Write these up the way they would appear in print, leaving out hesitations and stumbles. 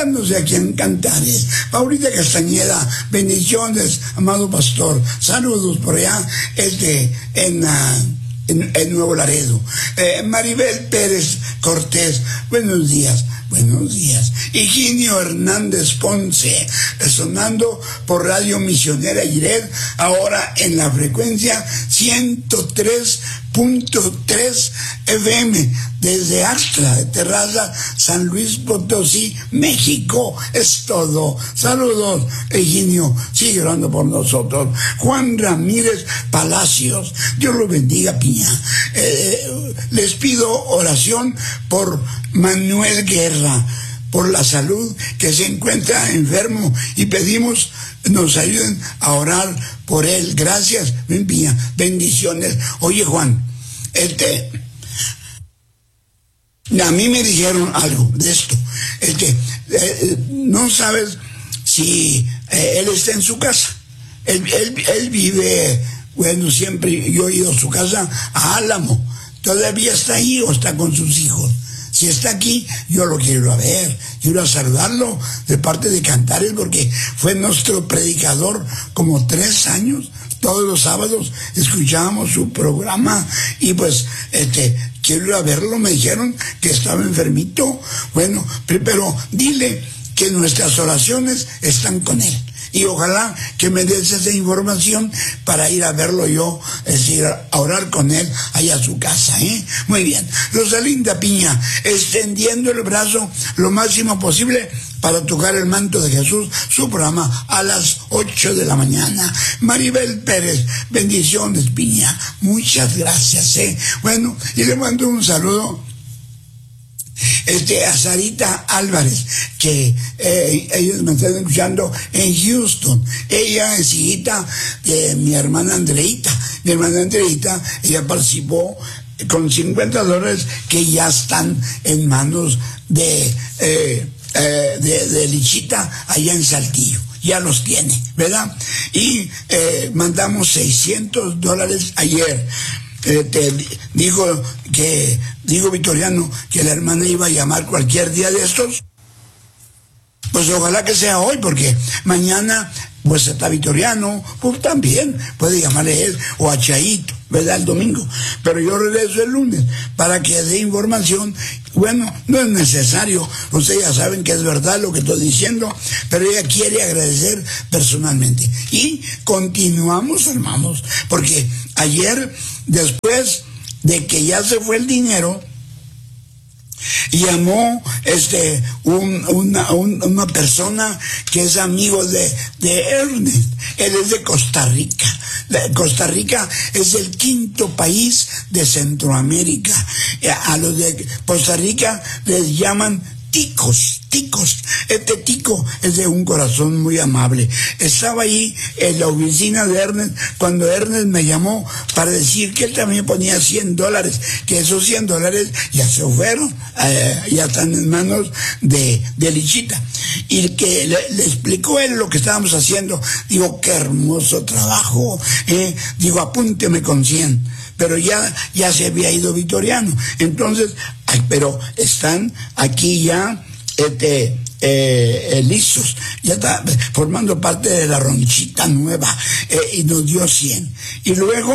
Dándose aquí en Cantares. Paulita Castañeda, bendiciones, amado pastor. Saludos por allá, en Nuevo Laredo. Maribel Pérez Cortés, buenos días. Buenos días. Higinio Hernández Ponce, resonando por Radio Misionera Ired, ahora en la frecuencia 103.3 FM, desde Axtla de Terraza, San Luis Potosí, México. Es todo. Saludos, Higinio. Sigue orando por nosotros. Juan Ramírez Palacios, Dios lo bendiga, Piña. Les pido oración por Manuel Guerra, por la salud, que se encuentra enfermo, y pedimos nos ayuden a orar por él. Gracias, bendiciones. Oye, Juan, a mí me dijeron algo de esto. No sabes si él está en su casa. Él vive, bueno, siempre yo he ido a su casa, a Álamo. ¿Todavía está ahí o está con sus hijos? Si está aquí, yo lo quiero ir a ver, quiero a saludarlo de parte de Cantares, porque fue nuestro predicador como 3 años. Todos los sábados escuchábamos su programa y pues quiero ir a verlo. Me dijeron que estaba enfermito. Bueno, pero dile que nuestras oraciones están con él. Y ojalá que me des esa información para ir a verlo yo, es decir, a orar con él allá a su casa, ¿eh? Muy bien. Rosalinda Piña, extendiendo el brazo lo máximo posible para tocar el manto de Jesús, su programa a las 8 de la mañana. Maribel Pérez, bendiciones, Piña. Muchas gracias, ¿eh? Bueno, y le mando un saludo a Sarita Álvarez, que ellos me están escuchando en Houston. Ella es hijita de mi hermana Andreita. Mi hermana Andreita, ella participó con $50 que ya están en manos de Lichita allá en Saltillo. Ya los tiene, ¿verdad? Y mandamos $600 ayer. Dijo Vitoriano que la hermana iba a llamar cualquier día de estos. Pues ojalá que sea hoy, porque mañana pues está Vitoriano, pues también puede llamarle él, o a Chaito, ¿verdad? El domingo. Pero yo regreso el lunes para que dé información. Bueno, no es necesario, ustedes ya saben que es verdad lo que estoy diciendo, pero ella quiere agradecer personalmente. Y continuamos, hermanos, porque ayer, después de que ya se fue el dinero, llamó una persona que es amigo de Ernest. Él es de Costa Rica. Costa Rica es el 5º país de Centroamérica. A los de Costa Rica les llaman ticos. Este tico es de un corazón muy amable. Estaba ahí en la oficina de Ernest cuando Ernest me llamó para decir que él también ponía $100, que esos $100 ya se fueron, ya están en manos de Lichita. Y que le explicó él lo que estábamos haciendo. Digo, qué hermoso trabajo, digo, apúnteme con 100. Pero ya se había ido Vitoriano. Entonces, pero están aquí ya listos, ya está formando parte de la ronchita nueva, y nos dio 100. Y luego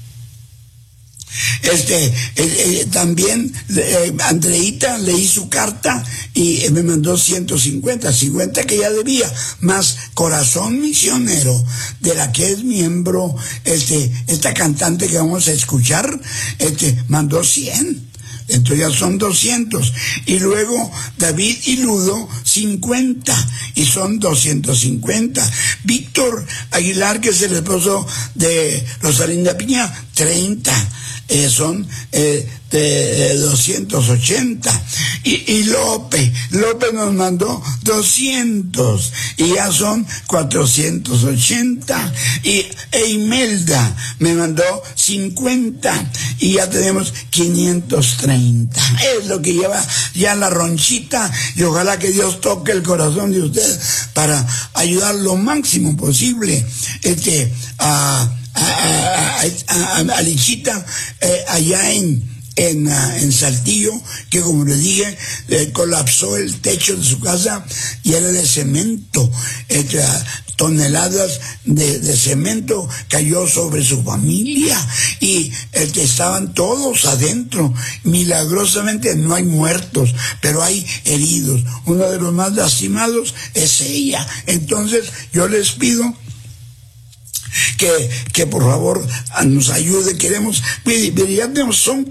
también Andreita leí su carta y me mandó 50 que ya debía, más Corazón Misionero, de la que es miembro esta cantante que vamos a escuchar, mandó 100. Entonces ya son 200. Y luego David y Ludo 50, y son 250. Víctor Aguilar, que es el esposo de Rosalinda Piña, 30. Son 280. Y López nos mandó 200, y ya son 480. Y Imelda me mandó 50, y ya tenemos 530. Es lo que lleva ya la ronchita, y ojalá que Dios toque el corazón de usted para ayudar lo máximo posible a Lichita allá en en Saltillo, que como le dije, colapsó el techo de su casa y era de cemento. Toneladas de cemento cayó sobre su familia y estaban todos adentro. Milagrosamente no hay muertos, pero hay heridos. Uno de los más lastimados es ella. Entonces yo les pido que por favor nos ayude. Queremos, ya tenemos, son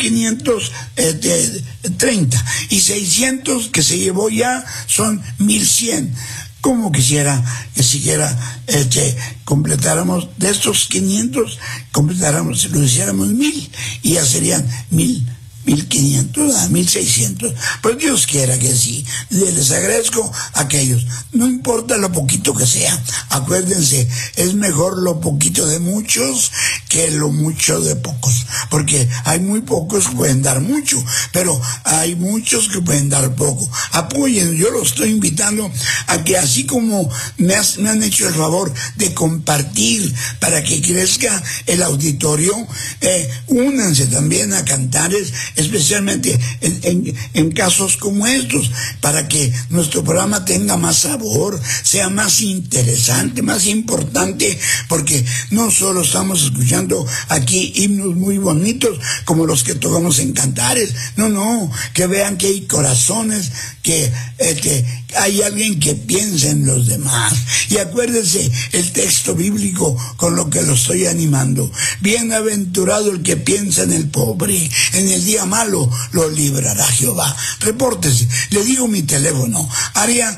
530 y 600 que se llevó ya son 1100. Como quisiera que siquiera completáramos de estos 500, lo hiciéramos 1000 y ya serían 1500, 1600. Pues Dios quiera que sí. Les agradezco a aquellos. No importa lo poquito que sea. Acuérdense, es mejor lo poquito de muchos que lo mucho de pocos. Porque hay muy pocos que pueden dar mucho, pero hay muchos que pueden dar poco. Apoyen. Yo los estoy invitando a que, así como me han hecho el favor de compartir para que crezca el auditorio, únanse también a Cantares, especialmente en casos como estos, para que nuestro programa tenga más sabor, sea más interesante, más importante, porque no solo estamos escuchando aquí himnos muy bonitos como los que tocamos en Cantares, no, que vean que hay corazones, que hay alguien que piensa en los demás. Y acuérdense el texto bíblico con lo que lo estoy animando: bienaventurado el que piensa en el pobre, en el día malo lo librará Jehová. Repórtese. Le digo mi teléfono: área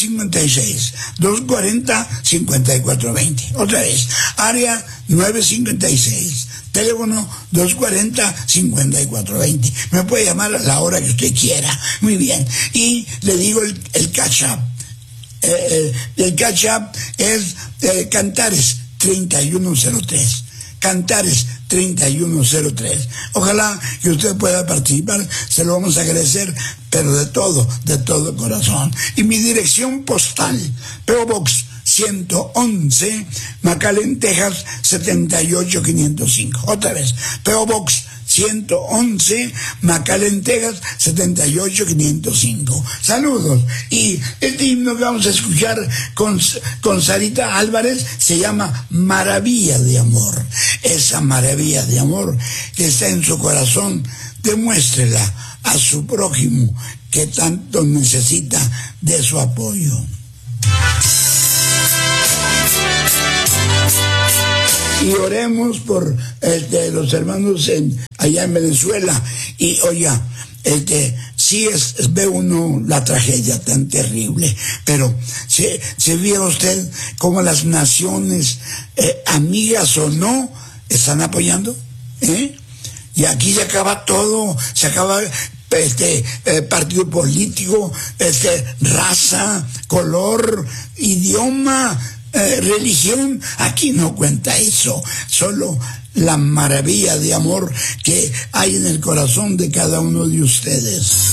956-240-5420. Otra vez, área 956, teléfono 240-5420. Me puede llamar a la hora que usted quiera. Muy bien. Y le digo el catch-up. El catch-up es Cantares 3103. Cantares 3103. Ojalá que usted pueda participar, se lo vamos a agradecer, pero de todo corazón. Y mi dirección postal: P.O. Box 111, McAllen, Texas 78505. Otra vez, P.O. Box 111, McAllen, Texas 78505. Saludos. Y este himno que vamos a escuchar con Sarita Álvarez se llama Maravilla de Amor. Esa maravilla de amor que está en su corazón, demuéstrela a su prójimo que tanto necesita de su apoyo. Y oremos por los hermanos allá en Venezuela. Y oiga, sí ve uno la tragedia tan terrible, pero ¿se vio usted cómo las naciones, amigas o no, están apoyando? Y aquí se acaba todo, se acaba partido político, raza, color, idioma, religión. Aquí no cuenta eso, solo la maravilla de amor que hay en el corazón de cada uno de ustedes.